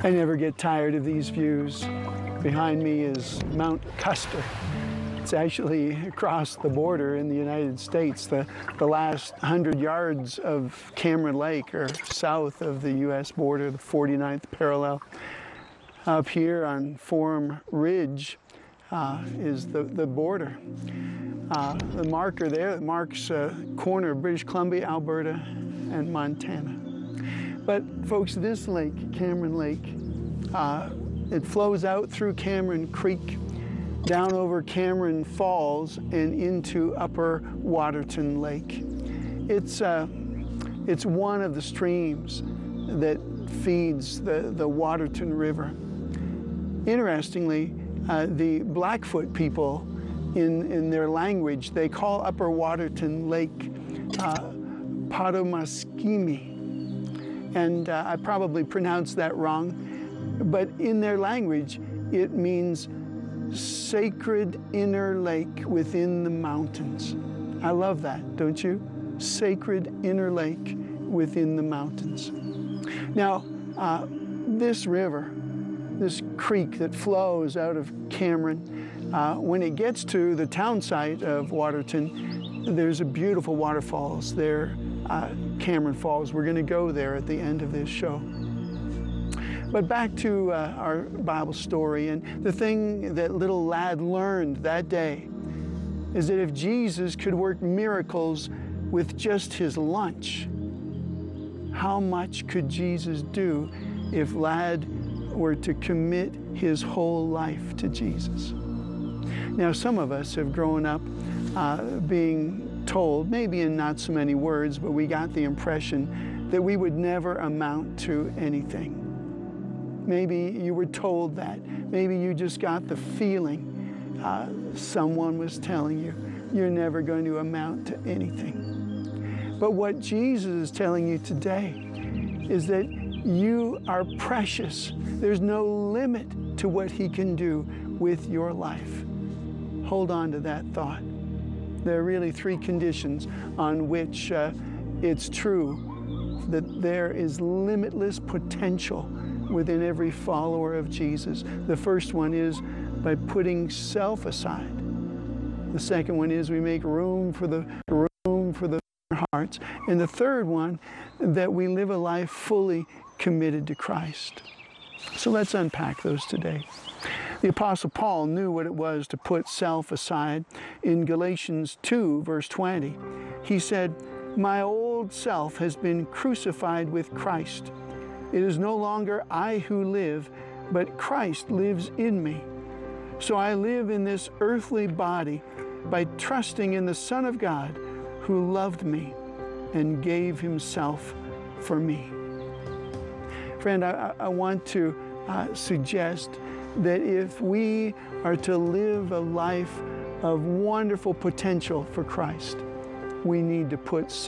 I never get tired of these views. Behind me is Mount Custer. It's actually across the border in the United States. The last 100 yards of Cameron Lake are south of the U.S. border, the 49th parallel. Up here on Forum Ridge is the border. The marker there marks a corner of British Columbia, Alberta, and Montana. But folks, this lake, Cameron Lake, it flows out through Cameron Creek, down over Cameron Falls, and into Upper Waterton Lake. It's one of the streams that feeds the Waterton River. Interestingly, the Blackfoot people, in their language, they call Upper Waterton Lake Potomaskimi. And I probably pronounced that wrong, but in their language, it means sacred inner lake within the mountains. I love that, don't you? Sacred inner lake within the mountains. Now, this river, this creek that flows out of Cameron, when it gets to the town site of Waterton, there's a beautiful waterfalls there, Cameron Falls. We're going to go there at the end of this show. But back to our Bible story, and the thing that little lad learned that day is that if Jesus could work miracles with just his lunch, how much could Jesus do if lad were to commit his whole life to Jesus? Now, some of us have grown up being told, maybe in not so many words, but we got the impression that we would never amount to anything. Maybe you were told that. Maybe you just got the feeling someone was telling you, you're never going to amount to anything. But what Jesus is telling you today is that you are precious. There's no limit to what He can do with your life. Hold on to that thought. There are really three conditions on which it's true that there is limitless potential within every follower of Jesus. The first one is by putting self aside. The second one is we make room for the hearts. And the third one, that we live a life fully committed to Christ. So let's unpack those today. The Apostle Paul knew what it was to put self aside. In Galatians 2, verse 20, he said, "My old self has been crucified with Christ. It is no longer I who live, but Christ lives in me. So I live in this earthly body by trusting in the Son of God who loved me and gave Himself for me." Friend, I want to suggest that if we are to live a life of wonderful potential for Christ, we need to put